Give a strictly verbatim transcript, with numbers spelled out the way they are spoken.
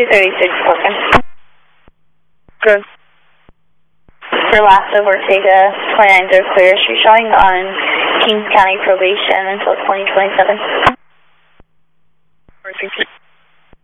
thirty-six working. Good. For last of Ortega, twenty-nines are clear. Street showing on Kings County probation until twenty twenty-seven. Thank you.